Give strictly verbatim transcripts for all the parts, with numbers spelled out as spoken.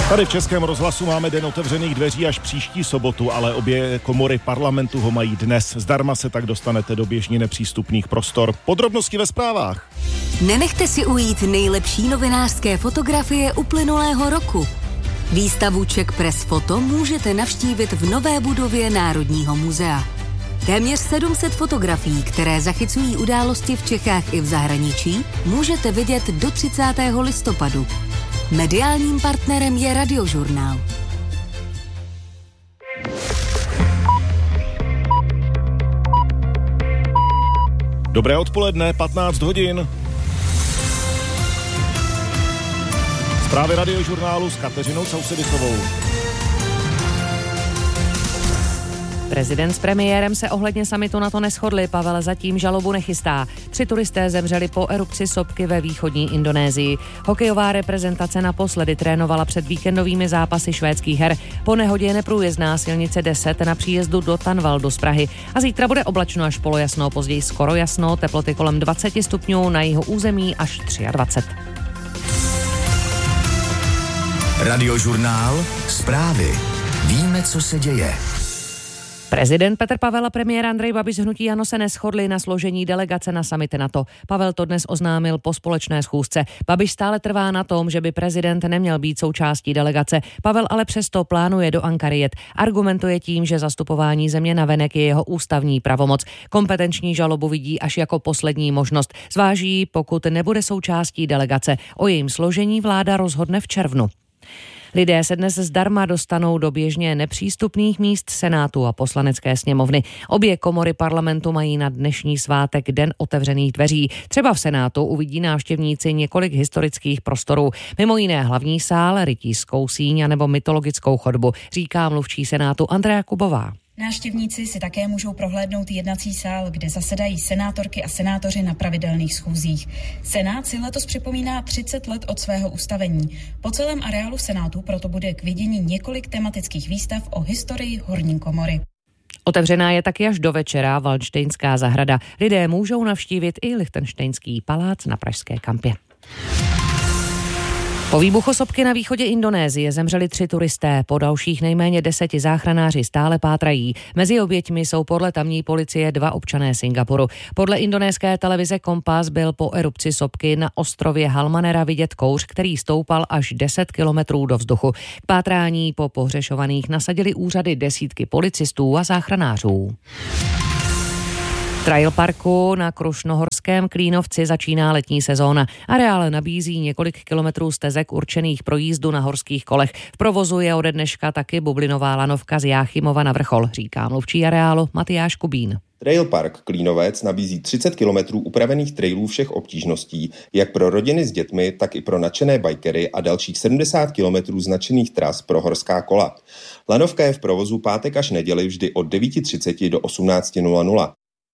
Tady v Českém rozhlasu máme den otevřených dveří až příští sobotu, ale obě komory parlamentu ho mají dnes. Zdarma se tak dostanete do běžně nepřístupných prostor. Podrobnosti ve zprávách. Nenechte si ujít nejlepší novinářské fotografie uplynulého roku. Výstavu Czech Press Photo můžete navštívit v nové budově Národního muzea. Téměř sedm set fotografií, které zachycují události v Čechách i v zahraničí, můžete vidět do třicátého listopadu. Mediálním partnerem je Radiožurnál. Dobré odpoledne, patnáct hodin. Zprávy Radiožurnálu s Kateřinou Sausedichovou. Prezident s premiérem se ohledně summitu NATO neshodli, Pavel zatím žalobu nechystá. Tři turisté zemřeli po erupci sopky ve východní Indonésii. Hokejová reprezentace naposledy trénovala před víkendovými zápasy švédských her. Po nehodě je neprůjezdná silnice deset na příjezdu do Tanvaldu z Prahy. A zítra bude oblačno až polojasno, později skoro jasno, teploty kolem dvacet stupňů, na jihu území až dvacet tři. Radiožurnál, zprávy. Víme, co se děje. Prezident Petr Pavel a premiér Andrej Babiš z hnutí ANO se neshodli na složení delegace na summit NATO. Pavel to dnes oznámil po společné schůzce. Babiš stále trvá na tom, že by prezident neměl být součástí delegace. Pavel ale přesto plánuje do Ankary jet. Argumentuje tím, že zastupování země navenek je jeho ústavní pravomoc. Kompetenční žalobu vidí až jako poslední možnost. Zváží, pokud nebude součástí delegace. O jejím složení vláda rozhodne v červnu. Lidé se dnes zdarma dostanou do běžně nepřístupných míst Senátu a Poslanecké sněmovny. Obě komory parlamentu mají na dnešní svátek den otevřených dveří. Třeba v Senátu uvidí návštěvníci několik historických prostorů. Mimo jiné hlavní sál, rytířskou síň nebo mytologickou chodbu, říká mluvčí Senátu Andrea Kubová. Návštěvníci si také můžou prohlédnout jednací sál, kde zasedají senátorky a senátoři na pravidelných schůzích. Senát si letos připomíná třicet let od svého ustavení. Po celém areálu Senátu proto bude k vidění několik tematických výstav o historii horní komory. Otevřená je taky až do večera Valdštejnská zahrada. Lidé můžou navštívit i Lichtenštejnský palác na Pražské kampě. Po výbuchu sopky na východě Indonésie zemřeli tři turisté, po dalších nejméně deseti záchranáři stále pátrají. Mezi oběťmi jsou podle tamní policie dva občané Singapuru. Podle indonéské televize Kompas byl po erupci sopky na ostrově Halmanera vidět kouř, který stoupal až deset kilometrů do vzduchu. K pátrání po pohřešovaných nasadili úřady desítky policistů a záchranářů. Trail parku na Krušnohorském Klínovci začíná letní sezóna. Areál nabízí několik kilometrů stezek určených pro jízdu na horských kolech. V provozu je ode dneška taky bublinová lanovka z Jáchymova na vrchol, říká mluvčí areálu Matyáš Kubín. Trail Park Klínovec nabízí třicet kilometrů upravených trailů všech obtížností, jak pro rodiny s dětmi, tak i pro nadšené bikery a dalších sedmdesát kilometrů značených tras pro horská kola. Lanovka je v provozu pátek až neděli vždy od devět třicet do osmnáct nula nula.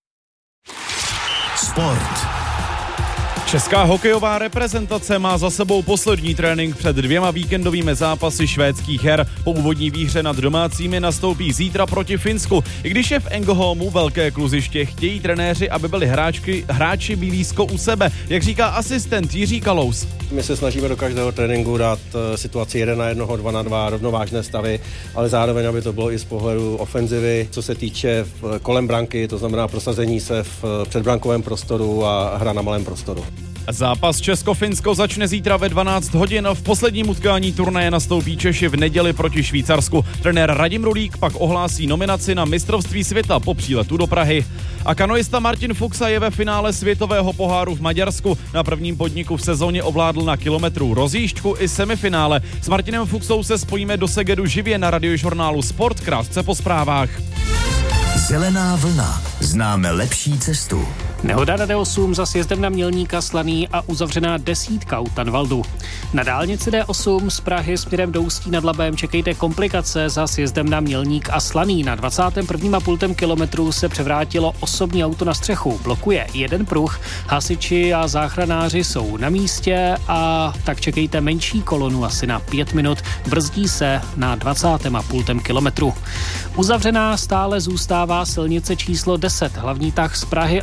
Sport. Česká hokejová reprezentace má za sebou poslední trénink před dvěma víkendovými zápasy švédských her. Po úvodní výhře nad domácími nastoupí zítra proti Finsku. I když je v Ängelholmu velké kluziště, chtějí trenéři, aby byli hráčky, hráči blízko u sebe, jak říká asistent Jiří Kalous. My se snažíme do každého tréninku dát situaci jeden na jednoho, dva na dva, rovnovážné stavy, ale zároveň, aby to bylo i z pohledu ofenzivy, co se týče kolem branky, to znamená prosazení se v předbrankovém prostoru a hra na malém prostoru. Zápas Česko-Finsko začne zítra ve dvanáct hodin. V posledním utkání turnaje nastoupí Češi v neděli proti Švýcarsku. Trenér Radim Rulík pak ohlásí nominaci na mistrovství světa po příletu do Prahy. A kanoista Martin Fuxa je ve finále světového poháru v Maďarsku. Na prvním podniku v sezóně ovládl na kilometru rozjížďku i semifinále. S Martinem Fuxou se spojíme do Segedu živě na Radiožurnálu Sport, krátce po zprávách. Zelená vlna. Známe lepší cestu. Nehoda na D osm za sjezdem na Mělníka Slaný a uzavřená desítka u Tanvaldu. Na dálnici D osm z Prahy směrem do Ústí nad Labem čekejte komplikace za sjezdem na Mělník a Slaný. Na dvacátém prvním a půl kilometru se převrátilo osobní auto na střechu. Blokuje jeden pruh, hasiči a záchranáři jsou na místě a tak čekejte menší kolonu asi na pět minut. Brzdí se na dvacátém a půl kilometru. Uzavřená stále zůstává silnice číslo deset, hlavní tah z Prahy a Turné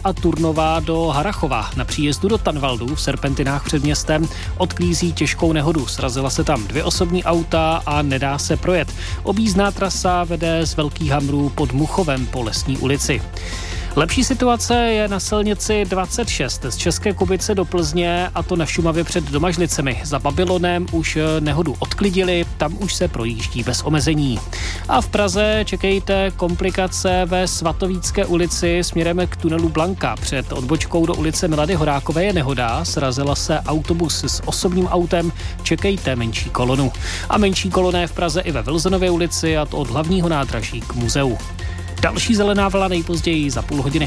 Trutnova do Harrachova. Na příjezdu do Tanvaldu v serpentinách před městem odklízí těžkou nehodu. Srazila se tam dvě osobní auta a nedá se projet. Objízdná trasa vede z Velkých Hamrů pod Muchovem po Lesní ulici. Lepší situace je na silnici dvacet šest z České Kubice do Plzně, a to na Šumavě před Domažlicemi. Za Babylonem už nehodu odklidili, tam už se projíždí bez omezení. A v Praze čekejte komplikace ve Svatovícké ulici směrem k tunelu Blanka. Před odbočkou do ulice Milady Horákové je nehoda, srazila se autobus s osobním autem, čekejte menší kolonu. A menší kolona je v Praze i ve Vilzenově ulici, a to od hlavního nádraží k muzeu. Další zelená vlna nejpozději za půl hodiny.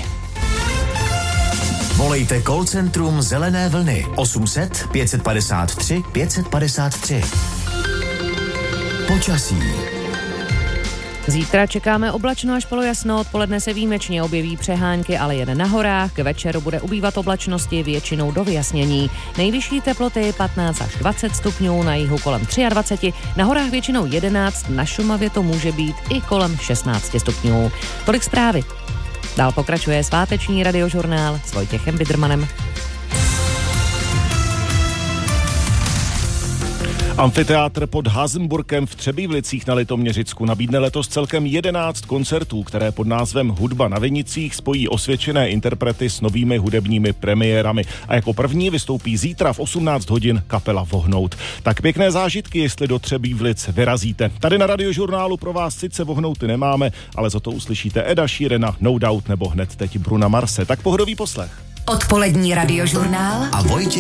Volejte call centrum Zelené vlny osm set pět padesát tři pět padesát tři. Počasí. Zítra čekáme oblačno až polojasno, odpoledne se výjimečně objeví přehánky, ale jen na horách. K večeru bude ubývat oblačnosti, většinou do vyjasnění. Nejvyšší teploty patnáct až dvacet stupňů, na jihu kolem dvacet tři, na horách většinou jedenáct, na Šumavě to může být i kolem šestnáct stupňů. Tolik zprávy. Dál pokračuje sváteční radiožurnál s Vojtěchem Bidrmanem. Amfiteátr pod Hasenburkem v Třebíšlicích na Litoměřicku nabídne letos celkem jedenáct koncertů, které pod názvem Hudba na vinicích spojí osvědčené interprety s novými hudebními premiérami. A jako první vystoupí zítra v osmnáct hodin kapela Vohnout. Tak pěkné zážitky, jestli do Třebíšlic vyrazíte. Tady na Radiožurnálu pro vás sice Vohnouty nemáme, ale za to uslyšíte Eda Sheerana, No Doubt nebo hned teď Bruna Marse. Tak pohodový poslech. Odpolední radiožurnál a Vojtěch